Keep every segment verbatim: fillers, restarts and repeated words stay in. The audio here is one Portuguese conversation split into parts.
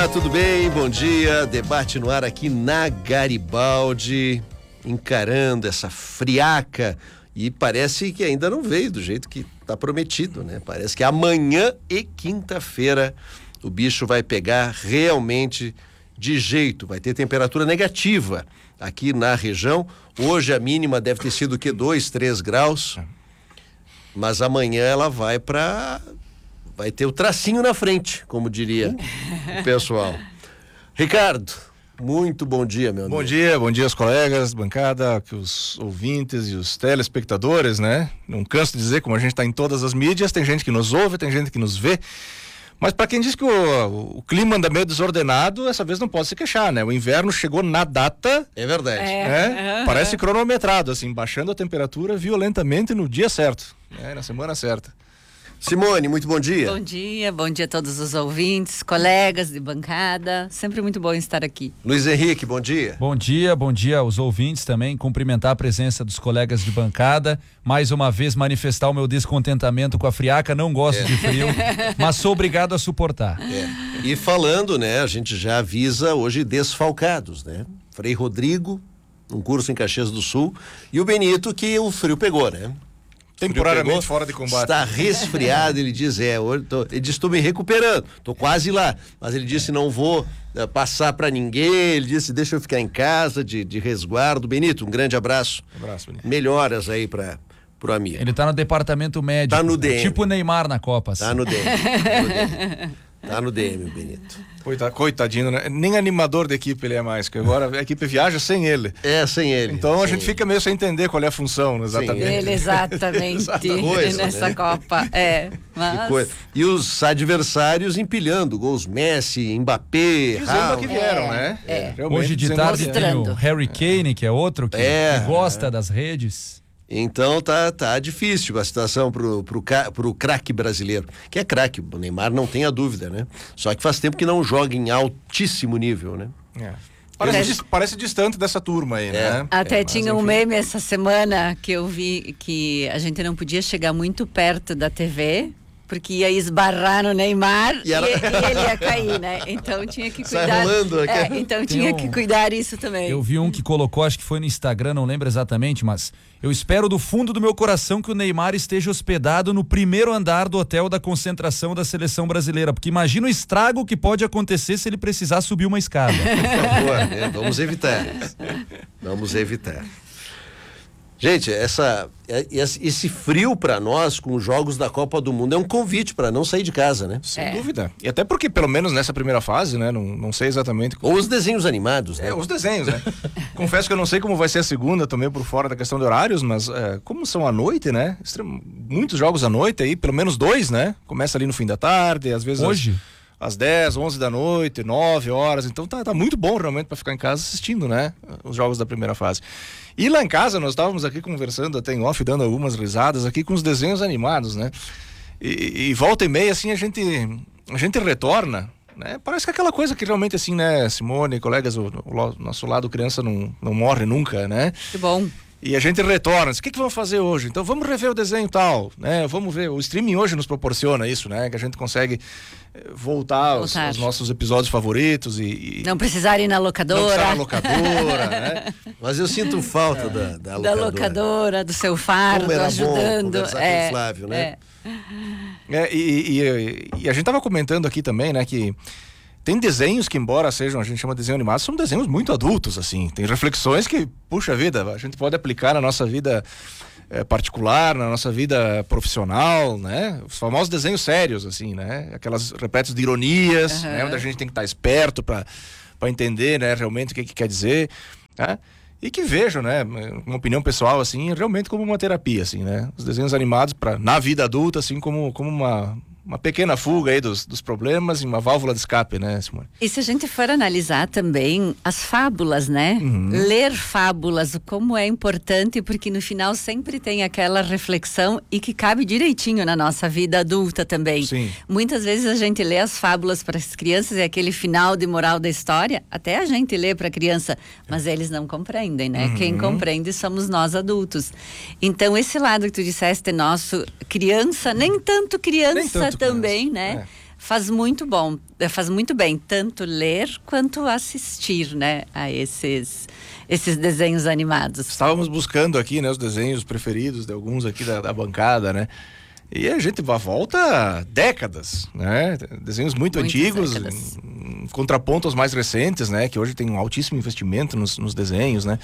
Tudo bem? Bom dia. Debate no ar aqui na Garibaldi, encarando essa friaca, e parece que ainda não veio do jeito que está prometido, né? Parece que amanhã e quinta-feira o bicho vai pegar realmente de jeito, vai ter temperatura negativa aqui na região. Hoje a mínima deve ter sido o quê? dois, três graus, mas amanhã ela vai para... vai ter o tracinho na frente, como diria o pessoal. Ricardo, muito bom dia, meu amigo. Bom dia, bom dia aos colegas, bancada, que os ouvintes e os telespectadores, né? Não canso de dizer, como a gente está em todas as mídias, tem gente que nos ouve, tem gente que nos vê, mas para quem diz que o, o clima anda meio desordenado, essa vez não pode se queixar, né? O inverno chegou na data... É verdade. É, né? Parece cronometrado, assim, baixando a temperatura violentamente no dia certo, né? Na semana certa. Simone, muito bom dia. Bom dia, bom dia a todos os ouvintes, colegas de bancada, sempre muito bom estar aqui. Luiz Henrique, bom dia. Bom dia, bom dia aos ouvintes também, cumprimentar a presença dos colegas de bancada, mais uma vez manifestar o meu descontentamento com a friaca, não gosto é. de frio, mas sou obrigado a suportar. É. E falando, né, a gente já avisa hoje desfalcados, né? Frei Rodrigo, um curso em Caxias do Sul, e o Benito, que o frio pegou, né? Temporariamente pegou, fora de combate. Está resfriado, ele diz, é, hoje tô, ele diz, estou me recuperando, estou quase lá, mas ele disse, não vou uh, passar para ninguém, ele disse, deixa eu ficar em casa de, de resguardo. Benito, um grande abraço. Um abraço, Benito. Melhoras aí para pro amigo. Ele tá no departamento médico. Tá no D M. Tipo o Neymar na Copa. Assim. Tá no D M. Tá no D M, tá no D M, o Benito. Coitadinho, né? Nem animador da equipe ele é mais, que agora a equipe viaja sem ele. É, sem ele. Então sem a gente ele. fica meio sem entender qual é a função, exatamente. Ele, exatamente, coisa, nessa né? Copa. É, mas... E os adversários empilhando gols, Messi, Mbappé, Dizendo que vieram, é, né? é. Hoje de tarde tem o Harry Kane, que é outro que, É. que gosta das redes. Então tá, tá difícil a situação pro, pro, pro craque brasileiro, que é craque, o Neymar não tem a dúvida, né? Só que faz tempo que não joga em altíssimo nível, né? É. Parece, parece distante dessa turma aí, É. né? Até É, tinha mas, um enfim. meme essa semana que eu vi que a gente não podia chegar muito perto da T V, porque ia esbarrar no Neymar E e, era- e ele ia cair, né? Então tinha que Sai cuidar. rolando aqui. É, então tinha um- que cuidar isso também. Eu vi um que colocou, acho que foi no Instagram, não lembro exatamente, mas eu espero do fundo do meu coração que o Neymar esteja hospedado no primeiro andar do hotel da concentração da seleção brasileira, porque imagina o estrago que pode acontecer se ele precisar subir uma escada. Por favor, né? Vamos evitar. Vamos evitar. Gente, essa, esse frio para nós com os jogos da Copa do Mundo é um convite para não sair de casa, né? Sem É. dúvida. E até porque, pelo menos nessa primeira fase, né? Não, não sei exatamente como... Ou os desenhos animados, né? É, os desenhos, né? Confesso que eu não sei como vai ser a segunda, tô meio por fora da questão de horários, mas é, como são à noite, né? Extrem- Muitos jogos à noite aí, pelo menos dois, né? Começa ali no fim da tarde, às vezes... Hoje? Às, às dez, onze da noite, nove horas, então tá, tá muito bom realmente para ficar em casa assistindo, né? Os jogos da primeira fase. E lá em casa nós estávamos aqui conversando até em off, dando algumas risadas aqui com os desenhos animados, né? E, e volta e meia, assim, a gente, a gente retorna, né? Parece que aquela coisa que realmente, assim, né, Simone, colegas, o, o nosso lado criança não, não morre nunca, né? Que bom. E a gente retorna, o que que vamos fazer hoje? Então vamos rever o desenho tal, né? Vamos ver, o streaming hoje nos proporciona isso, né? Que a gente consegue eh, voltar aos, Voltar. aos nossos episódios favoritos e... e Não precisar ir na não locadora. precisar na locadora, né? Mas eu sinto falta da, da Da locadora. locadora, do seu fardo, Como era bom ajudando. conversar com é, o Flávio, né? é. É, e, e- e a gente tava comentando aqui também, né, que tem desenhos que, embora sejam, a gente chama de desenho animado, são desenhos muito adultos, assim. Tem reflexões que, puxa vida, a gente pode aplicar na nossa vida eh, particular, na nossa vida profissional, né? Os famosos desenhos sérios, assim, né? Aquelas repletos de ironias, Aham. né? Onde a gente tem que estar esperto para para entender, né, realmente o que, que quer dizer, né? E que vejo, né, uma opinião pessoal, assim, realmente como uma terapia, assim, né? Os desenhos animados para na vida adulta, assim, como, como uma, uma pequena fuga aí dos, dos problemas e uma válvula de escape, né, Simone? E se a gente for analisar também as fábulas, né? Ler fábulas, o como é importante, porque no final sempre tem aquela reflexão e que cabe direitinho na nossa vida adulta também. Sim. Muitas vezes a gente lê as fábulas para as crianças e aquele final de moral da história, até a gente lê para a criança, mas eles não compreendem, né? Quem compreende somos nós adultos. Então esse lado que tu disseste nosso, criança, nem tanto criança Nem tanto também, criança, né? é. faz muito bom, faz muito bem, tanto ler quanto assistir, né, a esses, esses desenhos animados. Estávamos buscando aqui, né, os desenhos preferidos de alguns aqui da, da bancada, né? E a gente volta décadas, né? Desenhos muito Muitas antigos, décadas. em, em contraponto aos mais recentes, né? Que hoje tem um altíssimo investimento nos, nos desenhos, né?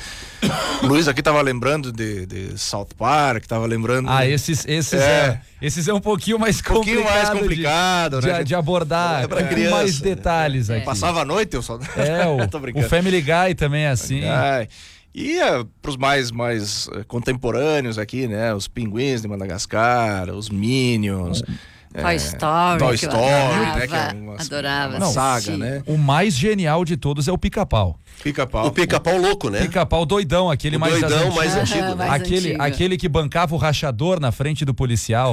O Luiz aqui tava lembrando de, de South Park, tava lembrando... Ah, de... esses, esses, É. é. esses é um pouquinho mais Um pouquinho complicado. mais complicado, de, né? de, de abordar É pra com criança, mais né? detalhes aqui. Passava a noite, eu só... É, Tô o, brincando. o Family Guy também é assim. Ai. E uh, para os mais, mais uh, contemporâneos aqui, né? Os Pinguins de Madagascar, os Minions... Toy Story, Toy que eu Story, adorava, né? Que é uma, adorava uma saga, assistir. né? O mais genial de todos é o Pica-Pau. Pica-pau. O pica-pau louco, né? Pica-Pau doidão, aquele O mais das doidão antigas. mais Aham, antigo, né? mais Aquele, antigo. aquele que bancava o rachador na frente do policial.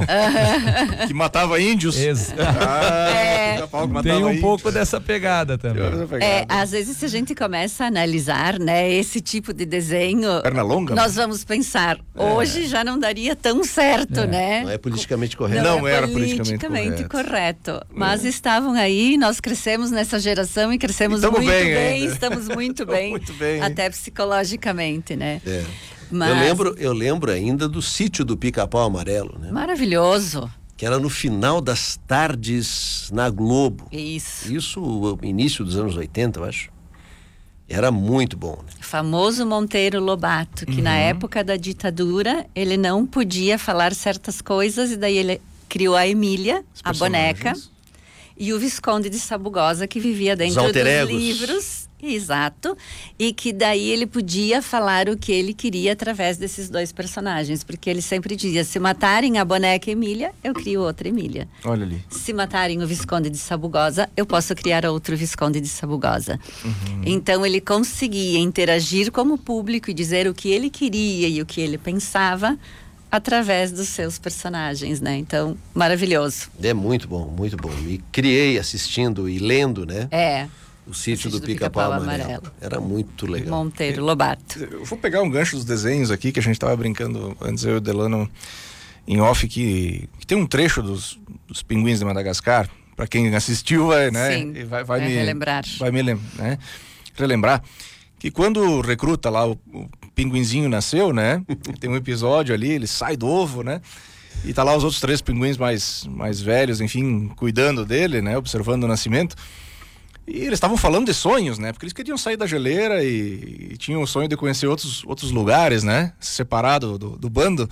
Que matava índios. Ex- Ah, É. pica-pau que matava Tem um índios. pouco dessa pegada também. Essa pegada. É, às vezes se a gente começa a analisar, né, esse tipo de desenho, Perna longa, nós vamos pensar, hoje já não daria tão certo, É. né? Não é politicamente correto. Não é era politicamente correto. Mas estavam aí, nós crescemos nessa geração e crescemos E tamo muito bem bem, ainda. estamos muito Tamo bem, muito bem. até psicologicamente, né? É. Mas- Eu lembro, eu lembro ainda do Sítio do Pica-Pau Amarelo, né? Maravilhoso. Que era no final das tardes na Globo. Isso. Isso, o início dos anos oitenta, eu acho. Era muito bom, né? Famoso Monteiro Lobato, que na época da ditadura ele não podia falar certas coisas e daí ele criou a Emília, Os a boneca, personagens. e o Visconde de Sabugosa, que vivia dentro alter dos egos. livros. Exato. E que daí ele podia falar o que ele queria através desses dois personagens, porque ele sempre dizia, se matarem a boneca Emília, eu crio outra Emília. Olha ali. Se matarem o Visconde de Sabugosa, eu posso criar outro Visconde de Sabugosa. Uhum. Então ele conseguia interagir com o público e dizer o que ele queria e o que ele pensava através dos seus personagens, né? Então, maravilhoso. É muito bom, muito bom. E criei assistindo e lendo, né? É, O Sítio do, do Pica-Pau Pica-Pau Amarelo. Amarelo. Era muito legal. Monteiro Lobato. Eu vou pegar um gancho dos desenhos aqui, que a gente tava brincando antes, eu e o Delano, em off, que, que tem um trecho dos, dos Pinguins de Madagascar, para quem assistiu, vai, né? Sim, e vai, vai vai me relembrar. Vai me lem- né? relembrar que quando recruta lá, o, o pinguinzinho nasceu, né? Tem um episódio ali, ele sai do ovo, né? E tá lá os outros três pinguins mais, mais velhos, enfim, cuidando dele, né? Observando o nascimento. E eles estavam falando de sonhos, né? Porque eles queriam sair da geleira e, e tinham o sonho de conhecer outros, outros lugares, né? Separado do, do bando.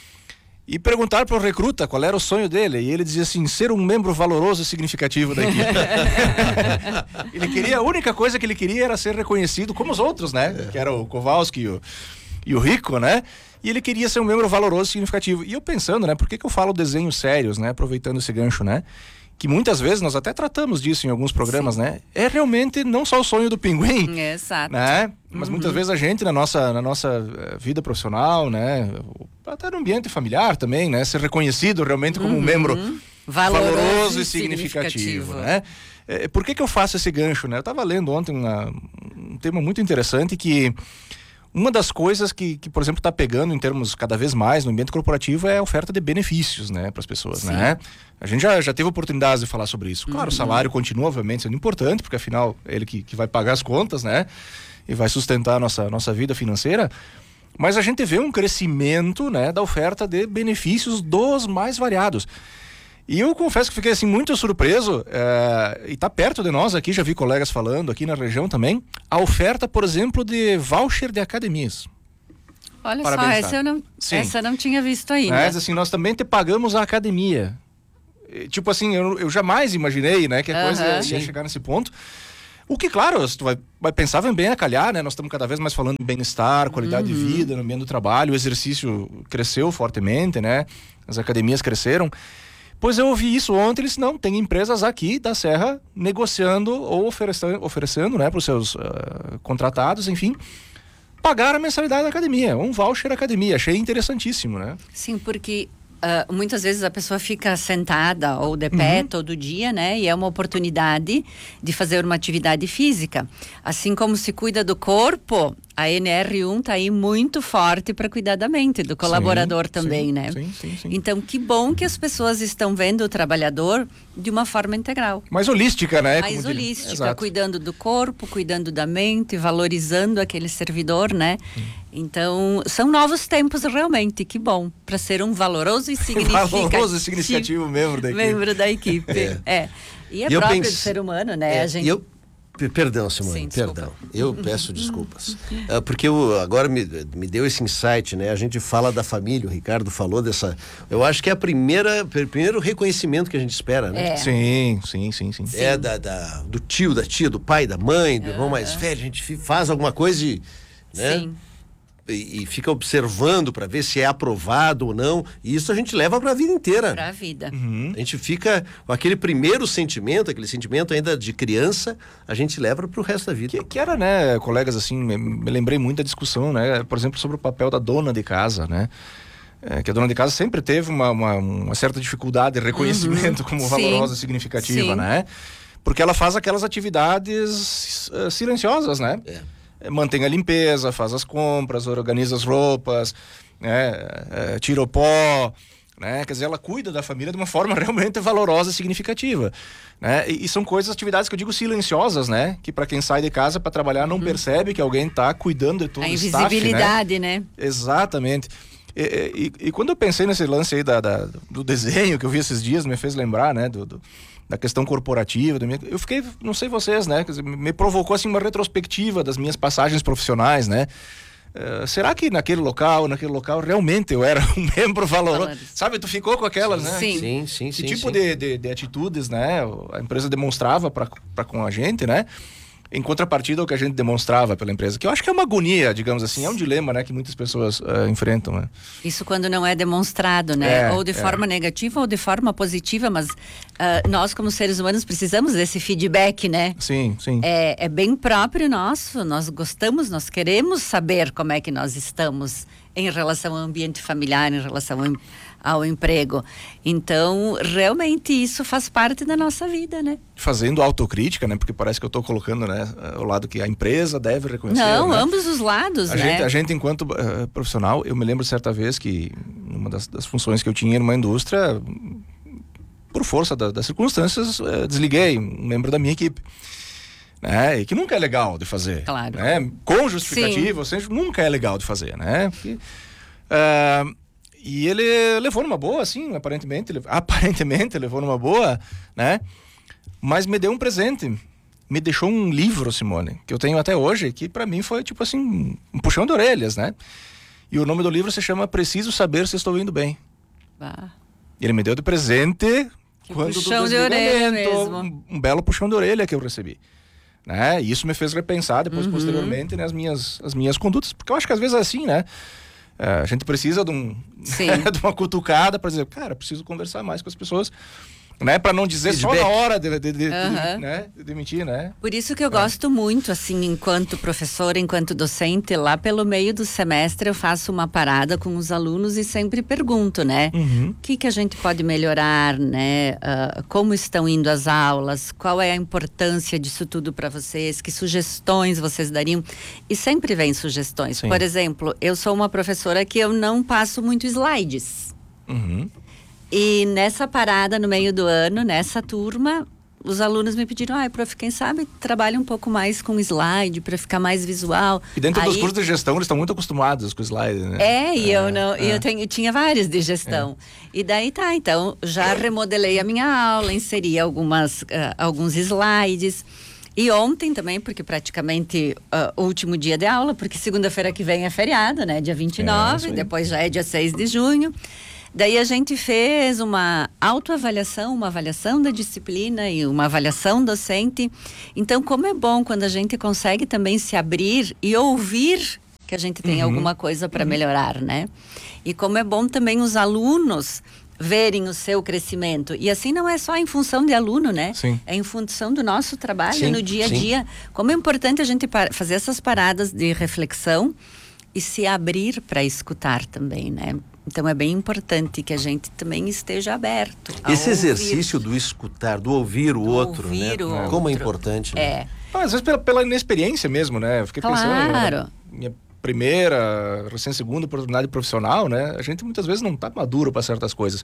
E perguntaram para o recruta qual era o sonho dele. E ele dizia assim, ser um membro valoroso e significativo da equipe. Ele queria, a única coisa que ele queria era ser reconhecido como os outros, né? Que era o Kowalski e o, e o Rico, né? E ele queria ser um membro valoroso e significativo. E eu pensando, né? Por que que eu falo desenhos sérios, né? Aproveitando esse gancho, né? Que muitas vezes nós até tratamos disso em alguns programas, né? É realmente não só o sonho do pinguim, Exato. né? Mas muitas vezes a gente na nossa, na nossa eh, vida profissional, né? Até no ambiente familiar também, né? Ser reconhecido realmente como um membro Valoroso, valoroso e e significativo, significativo. né? É, por que que eu faço esse gancho, né? Eu estava lendo ontem uma, um tema muito interessante que uma das coisas que, que por exemplo, está pegando em termos cada vez mais no ambiente corporativo é a oferta de benefícios, né, para as pessoas, Sim. né? A gente já, já teve oportunidades de falar sobre isso. Claro, o salário continua, obviamente, sendo importante, porque afinal é ele que, que vai pagar as contas, né? E vai sustentar a nossa, nossa vida financeira. Mas a gente vê um crescimento, né, da oferta de benefícios dos mais variados. E eu confesso que fiquei assim muito surpreso, é, e tá perto de nós aqui, já vi colegas falando aqui na região também, a oferta, por exemplo, de voucher de academias. Olha Parabéns, só, essa Sara. eu, não, Sim. essa eu não tinha visto ainda. Mas assim, nós também te pagamos a academia. E, tipo assim, eu, eu jamais imaginei, né, que a coisa Aham. ia Sim. chegar nesse ponto. O que, claro, se tu vai, vai pensar, vem bem a calhar, né? Nós estamos cada vez mais falando em bem-estar, qualidade de vida no ambiente do trabalho, o exercício cresceu fortemente, né? As academias cresceram. Pois eu ouvi isso ontem, eles não, tem empresas aqui da Serra negociando ou oferecendo, oferecendo né, para os seus uh, contratados, enfim, pagar a mensalidade da academia, um voucher academia. Achei interessantíssimo, né? Sim, porque uh, muitas vezes a pessoa fica sentada ou de pé uhum. todo dia, né? E é uma oportunidade de fazer uma atividade física. Assim como se cuida do corpo, a N R um está aí muito forte para cuidar da mente, do colaborador sim, também, sim, né? Sim, sim, sim. Então, que bom que as pessoas estão vendo o trabalhador de uma forma integral. Mais holística, né? Mais holística, cuidando do corpo, cuidando da mente, valorizando aquele servidor, né? Hum. Então, são novos tempos realmente, que bom, para ser um valoroso e significativo. valoroso e significativo membro da equipe. Membro da equipe, é. é. E é e próprio pense... do ser humano, né? É, a gente... E eu... Perdão, Simone, Sim, perdão. Eu peço desculpas. Uh, porque eu, agora me, me deu esse insight, né? A gente fala da família, o Ricardo falou dessa... Eu acho que é a primeira, primeiro reconhecimento que a gente espera, né? É. Sim, sim, sim, sim. É da, da, do tio, da tia, do pai, da mãe, do uhum. irmão mais velho. A gente faz alguma coisa e... Né? Sim. E, e fica observando para ver se é aprovado ou não, e isso a gente leva para a vida inteira. Para a vida. Uhum. A gente fica com aquele primeiro sentimento, aquele sentimento ainda de criança, a gente leva para o resto da vida. Que, que era, né, colegas, assim, me, me lembrei muito da discussão, né, por exemplo, sobre o papel da dona de casa, né, é, que a dona de casa sempre teve uma, uma, uma certa dificuldade de reconhecimento uhum. como valorosa e significativa, Sim. né, porque ela faz aquelas atividades uh, silenciosas, né. É. Mantém a limpeza, faz as compras, organiza as roupas, né, é, tira o pó, né, quer dizer, ela cuida da família de uma forma realmente valorosa e significativa, né, e, e são coisas, atividades que eu digo silenciosas, né, que para quem sai de casa para trabalhar não uhum. percebe que alguém está cuidando de todo a o staff, invisibilidade, né? né? Exatamente. E, e, e quando eu pensei nesse lance aí da, da, do desenho que eu vi esses dias, me fez lembrar, né, do, do da questão corporativa, da minha, eu fiquei, não sei vocês, né, quer dizer, me provocou assim uma retrospectiva das minhas passagens profissionais, né, uh, será que naquele local, naquele local realmente eu era um membro valoroso, sabe, tu ficou com aquelas, né, sim, sim, sim, que sim, tipo sim. De, de, de atitudes, né, a empresa demonstrava para com a gente, né, em contrapartida ao que a gente demonstrava pela empresa, que eu acho que é uma agonia, digamos assim, é um dilema, né, que muitas pessoas uh, enfrentam, né. Isso quando não é demonstrado, né, é, ou de é. forma negativa ou de forma positiva, mas uh, nós como seres humanos precisamos desse feedback, né. Sim, sim. É, é bem próprio nosso, nós gostamos, nós queremos saber como é que nós estamos em relação ao ambiente familiar, em relação ao, ao emprego. Então, realmente isso faz parte da nossa vida, né? Fazendo autocrítica, né? Porque parece que eu estou colocando, né, o lado que a empresa deve reconhecer. Não, né? ambos os lados, a né? Gente, a gente, enquanto uh, profissional, eu me lembro certa vez que uma das, das funções que eu tinha numa indústria, por força da, das circunstâncias, uh, desliguei um membro da minha equipe. Né? E que nunca é legal de fazer, claro. Né? Com justificativa, ou seja, nunca é legal de fazer, né? Porque, uh, e ele levou numa boa, assim, aparentemente, ele, aparentemente levou numa boa, né? Mas me deu um presente, me deixou um livro, Simone, que eu tenho até hoje, que para mim foi tipo assim, um puxão de orelhas, né? E o nome do livro se chama Preciso Saber Se Estou Indo Bem. Ah. E ele me deu de presente que quando puxão de orelha mesmo. Um, um belo puxão de orelha que eu recebi. Né? E isso me fez repensar depois, uhum. posteriormente, nas minhas, as minhas condutas, porque eu acho que às vezes é assim, né? A gente precisa de, um, de uma cutucada para dizer, cara, preciso conversar mais com as pessoas, né? Para não dizer feedback. Só na hora de, de, de, uhum. de, né? de demitir, né? Por isso que eu é. gosto muito, assim, enquanto professora, enquanto docente, lá pelo meio do semestre eu faço uma parada com os alunos e sempre pergunto, né? Uhum. O que que a gente pode melhorar, né? Uh, como estão indo as aulas? Qual é a importância disso tudo para vocês? Que sugestões vocês dariam? E sempre vem sugestões. Sim. Por exemplo, eu sou uma professora que eu não passo muito slides. Uhum. E nessa parada, no meio do ano, nessa turma, os alunos me pediram, ah, prof, quem sabe trabalha um pouco mais com slide, para ficar mais visual. E dentro Aí, dos cursos de gestão, eles estão muito acostumados com slide, né? É, e é, eu não, é. eu tenho, tinha vários de gestão. É. E daí tá, então, já remodelei a minha aula, inseri algumas, uh, alguns slides. E ontem também, porque praticamente o uh, último dia de aula, porque segunda-feira que vem é feriado, né? Dia vinte e nove, é, depois já é dia seis de junho. Daí a gente fez uma autoavaliação, uma avaliação da disciplina e uma avaliação docente. Então, como é bom quando a gente consegue também se abrir e ouvir que a gente tem uhum. alguma coisa para uhum. melhorar, né? E como é bom também os alunos verem o seu crescimento. E assim não é só em função de aluno, né? Sim. É em função do nosso trabalho, sim, no dia a sim. dia. Como é importante a gente fazer essas paradas de reflexão e se abrir para escutar também, né? Então é bem importante que a gente também esteja aberto. a Esse ouvir. exercício do escutar, do ouvir o Do outro, ouvir né? o outro. Como é importante. Né? É. Ah, às vezes pela, pela inexperiência mesmo, né? Eu fiquei Claro. pensando, né? Minha primeira, recém segunda oportunidade profissional, né? A gente muitas vezes não tá maduro para certas coisas.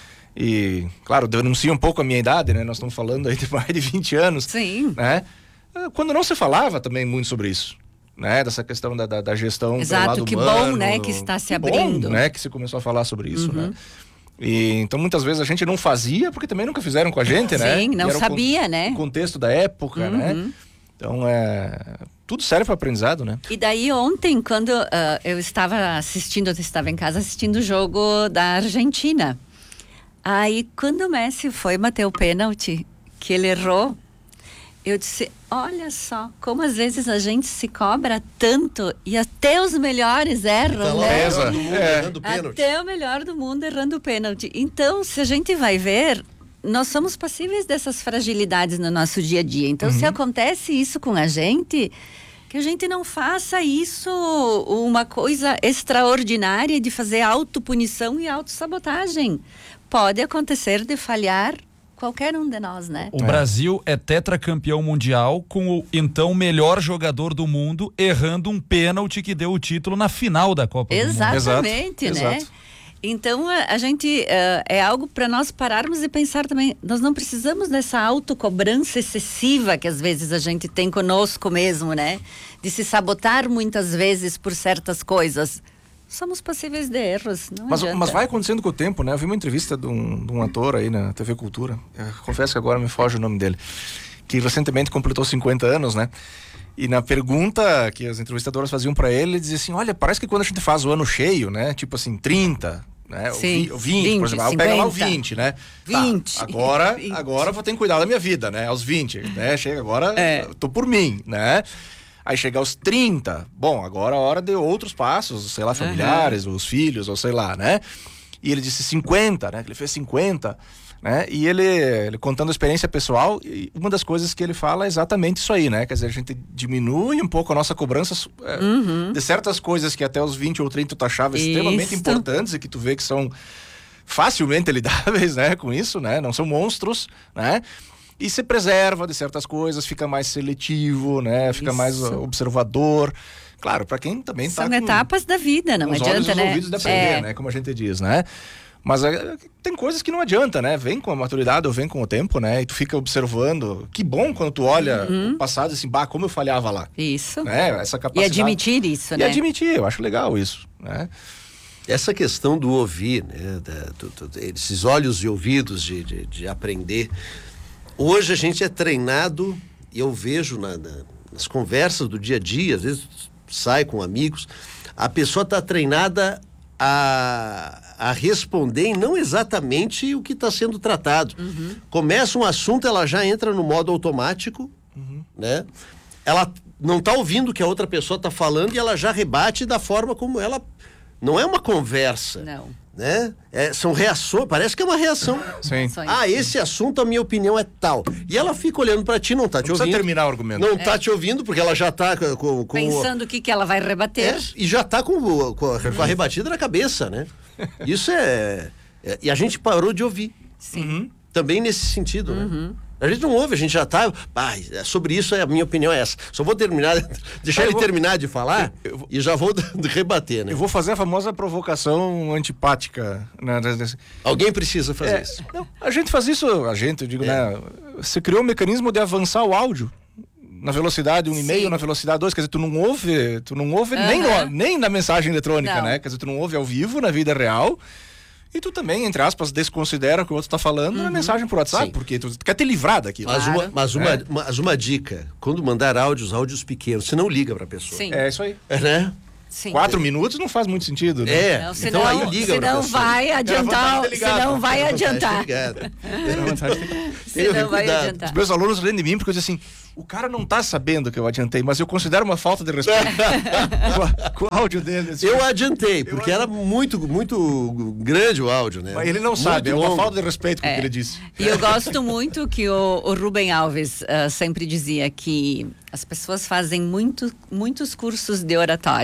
E, claro, denuncia um pouco a minha idade, né? Nós estamos falando aí de mais de vinte anos. Sim. Né? Quando não se falava também muito sobre isso, né? Dessa questão da, da, da gestão Exato, pelo lado que humano, bom, né? Que está se que abrindo. bom, né? Que se começou a falar sobre isso, Uhum. né? E, então muitas vezes a gente não fazia porque também nunca fizeram com a gente, né? Sim, não E era o sabia, con- né? O contexto da época, né? Uhum. Então é... tudo serve para aprendizado, né? E daí ontem, quando ah, eu estava assistindo, eu estava em casa assistindo o jogo da Argentina. Aí, quando o Messi foi bater o pênalti, que ele errou, eu disse, olha só, como às vezes a gente se cobra tanto e até os melhores erram, Tá lá, né? Pesa. todo mundo É. errando pênalti. Até o melhor do mundo errando o pênalti. Então, se a gente vai ver, nós somos passíveis dessas fragilidades no nosso dia a dia. Então, se acontece isso com a gente, que a gente não faça isso uma coisa extraordinária de fazer autopunição e autossabotagem. Pode acontecer de falhar qualquer um de nós, né? O Brasil é tetracampeão mundial com o então melhor jogador do mundo errando um pênalti que deu o título na final da Copa do Mundo. Exatamente, Exato, né? exato. Então a, a gente uh, é algo para nós pararmos e pensar também. Nós não precisamos dessa autocobrança excessiva que às vezes a gente tem conosco mesmo, né? De se sabotar muitas vezes por certas coisas. Somos passíveis de erros, não Mas, adianta. mas vai acontecendo com o tempo, né? Eu vi uma entrevista de um, de um ator aí na T V Cultura, eu confesso que agora me foge o nome dele, que recentemente completou cinquenta anos, né? E na pergunta que as entrevistadoras faziam pra ele, ele dizia assim, olha, parece que quando a gente faz o ano cheio, né? Tipo assim, trinta, né? Sim, o vinte, vinte, por exemplo, aí pega lá o cinquenta. vinte, né? vinte. Tá, agora, vinte. agora eu vou ter que cuidar da minha vida, né? Aos vinte, né? Chega agora, É. tô por mim, né? Aí chega aos trinta, bom, agora é a hora de outros passos, sei lá, familiares, os filhos, ou sei lá, né? E ele disse cinquenta, né? Ele fez cinquenta, né? E ele, ele contando a experiência pessoal, e uma das coisas que ele fala é exatamente isso aí, né? Quer dizer, a gente diminui um pouco a nossa cobrança é, Uhum. de certas coisas que até os vinte ou trinta tu achava extremamente Isso. importantes e que tu vê que são facilmente lidáveis, né? Com isso, né? Não são monstros, né? E se preserva de certas coisas, fica mais seletivo, né? Fica Isso. mais uh, observador. Claro, para quem também tá São com, etapas da vida, não com os olhos adianta, e os né? ouvidos de aprender, É. né? Como a gente diz, né? Mas é, tem coisas que não adianta, né? Vem com a maturidade ou vem com o tempo, né? E tu fica observando. Que bom quando tu olha o passado e assim, bah, como eu falhava lá. Isso. Né? Essa E capacidade. admitir isso, E né? admitir, eu acho legal isso, né? Essa questão do ouvir, né? Da, do, do, esses olhos e ouvidos de, de, de aprender. Hoje a gente é treinado, e eu vejo na, na, nas conversas do dia a dia, às vezes sai com amigos, a pessoa está treinada a, a responder e não exatamente o que está sendo tratado. Uhum. Começa um assunto, ela já entra no modo automático, Uhum. né? Ela não está ouvindo o que a outra pessoa está falando e ela já rebate da forma como ela... Não é uma conversa, Não. né? É, são reações, parece que é uma reação. Sim. Só Ah, esse assunto, a minha opinião é tal. E ela fica olhando pra ti, não tá te Não precisa ouvindo. terminar o argumento. Não tá te ouvindo, porque ela já tá com... com, com Pensando o que, que ela vai rebater. é, e já tá com, o- com, a, com a rebatida na cabeça, né? Isso é, é... E a gente parou de ouvir. Sim. Também nesse sentido, né? A gente não ouve, a gente já tá... Ah, é sobre isso, a minha opinião é essa. Só vou terminar... Deixar Eu ele vou- terminar de falar eu- eu vou- e já vou rebater, né? Eu vou fazer a famosa provocação antipática. Né? Alguém precisa fazer É, isso. não, a gente faz isso, a gente, eu digo, É. né? Você criou um mecanismo de avançar o áudio na velocidade um e meio, Sim. na velocidade dois, quer dizer, tu não ouve, tu não ouve nem, Aham. no- nem na mensagem eletrônica, Não. né? Quer dizer, tu não ouve ao vivo, na vida real. E tu também, entre aspas, desconsidera o que o outro tá falando na mensagem por WhatsApp, Sim. porque tu quer te livrar daquilo. Mas, Claro. uma, mas, uma, É. mas uma dica, quando mandar áudios, áudios pequenos, você não liga pra pessoa. Sim. É isso aí. É, né? Sim. Quatro minutos não faz muito sentido, né? É, Não, então senão, aí liga pra senão pessoa. vai adiantar, vantagem de ter ligado. senão vai Tem vantagem de ter adiantar. ligado. Senão vai cuidado. Os adiantar. meus alunos riem de mim porque eu disse assim, o cara não tá sabendo que eu adiantei, mas eu considero uma falta de respeito com, a- com o áudio dele. assim. Eu adiantei, porque era muito, muito grande o áudio, né? Mas ele não Muito sabe, é uma longo. falta de respeito com o que ele disse. E eu gosto muito que o, o Rubem Alves ah, sempre dizia que as pessoas fazem muito, muitos cursos de oratória.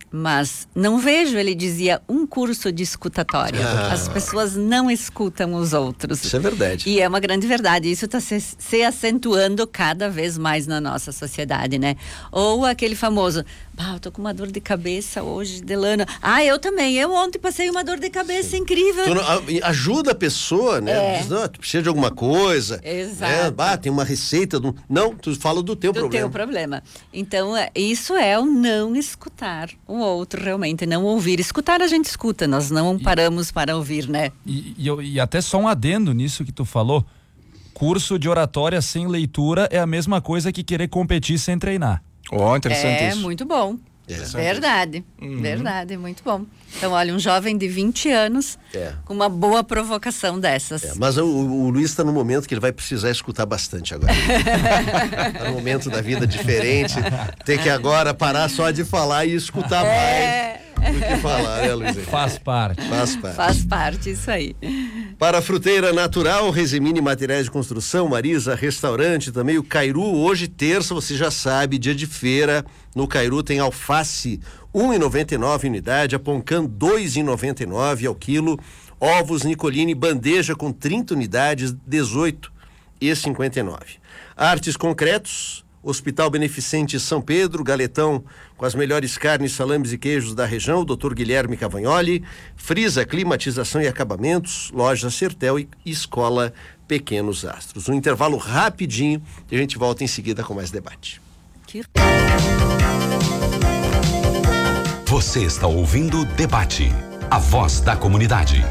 Mas não vejo, ele dizia, um curso de escutatória. Ah. As pessoas não escutam os outros. Isso é verdade. E é uma grande verdade. Isso está se, se acentuando cada vez mais na nossa sociedade, né? Ou aquele famoso, ah, eu tô com uma dor de cabeça hoje, Delana. Ah, eu também. Eu ontem passei uma dor de cabeça Sim. incrível. Tu não, ajuda a pessoa, né? É. Diz, não, tu precisa de alguma coisa. Exato. Né? Ah, tem uma receita. Do... Não, tu fala do teu do problema. teu problema. Então, isso é o não escutar o outro realmente, não ouvir. Escutar a gente escuta, nós não E, paramos para ouvir, né? E, e, e até só um adendo nisso que tu falou, curso de oratória sem leitura é a mesma coisa que querer competir sem treinar. Ó, oh, interessante é, isso. É, muito bom. É. Verdade, uhum. verdade, muito bom. Então, olha, um jovem de vinte anos é. com uma boa provocação dessas. É, mas o, o Luiz está no momento que ele vai precisar escutar bastante agora. Está num momento da vida diferente, tem que agora parar só de falar e escutar é. mais do que falar, né, Luiz? Faz parte. Faz parte. Faz parte, isso aí. Para a Fruteira Natural, Resemine Materiais de Construção, Marisa Restaurante, também o Cairu, hoje terça, você já sabe, dia de feira, no Cairu tem alface um real e noventa e nove unidade, a Poncan dois reais e noventa e nove ao quilo, ovos Nicolini bandeja com trinta unidades, dezoito reais e cinquenta e nove. Artes Concretos, Hospital Beneficente São Pedro, Galetão com as melhores carnes, salames e queijos da região, doutor Guilherme Cavagnoli, Frisa Climatização e Acabamentos, Loja Sertel e Escola Pequenos Astros. Um intervalo rapidinho e a gente volta em seguida com mais debate. Você está ouvindo Debate, a voz da comunidade.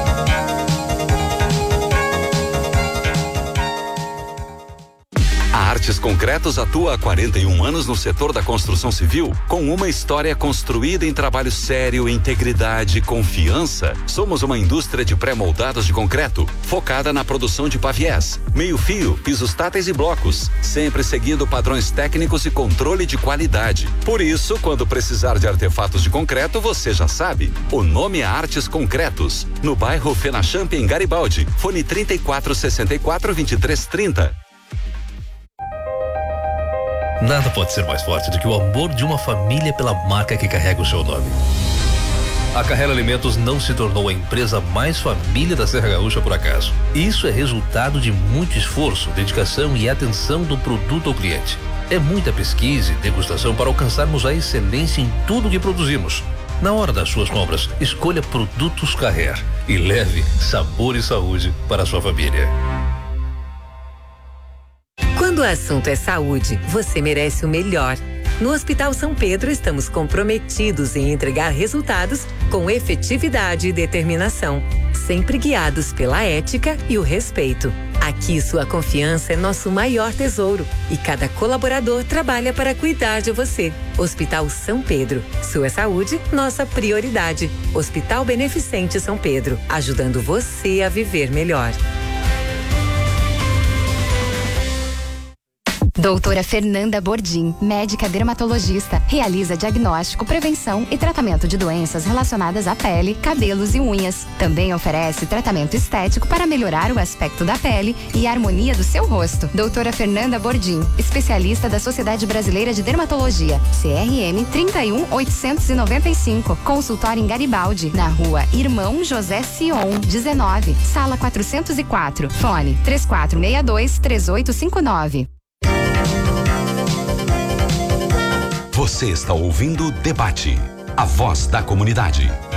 A Artes Concretos atua há quarenta e um anos no setor da construção civil, com uma história construída em trabalho sério, integridade, confiança. Somos uma indústria de pré-moldados de concreto, focada na produção de paviés, meio-fio, pisos táteis e blocos, sempre seguindo padrões técnicos e controle de qualidade. Por isso, quando precisar de artefatos de concreto, você já sabe. O nome é Artes Concretos, no bairro Fenachamp, em Garibaldi. Fone trinta e quatro, sessenta e quatro, vinte e três, trinta. Nada pode ser mais forte do que o amor de uma família pela marca que carrega o seu nome. A Carrera Alimentos não se tornou a empresa mais família da Serra Gaúcha por acaso. Isso é resultado de muito esforço, dedicação e atenção do produto ao cliente. É muita pesquisa e degustação para alcançarmos a excelência em tudo que produzimos. Na hora das suas compras, escolha Produtos Carrer e leve sabor e saúde para a sua família. Quando o assunto é saúde, você merece o melhor. No Hospital São Pedro, estamos comprometidos em entregar resultados com efetividade e determinação, sempre guiados pela ética e o respeito. Aqui, sua confiança é nosso maior tesouro e cada colaborador trabalha para cuidar de você. Hospital São Pedro. Sua saúde, nossa prioridade. Hospital Beneficente São Pedro, ajudando você a viver melhor. Doutora Fernanda Bordim, médica dermatologista, realiza diagnóstico, prevenção e tratamento de doenças relacionadas à pele, cabelos e unhas. Também oferece tratamento estético para melhorar o aspecto da pele e a harmonia do seu rosto. Doutora Fernanda Bordim, especialista da Sociedade Brasileira de Dermatologia, C R M trinta e um, oitocentos e noventa e cinco, consultório em Garibaldi, na rua Irmão José Sion, dezenove, sala quatrocentos e quatro, fone três quatro seis dois, três oito cinco nove. Você está ouvindo Debate, a voz da comunidade.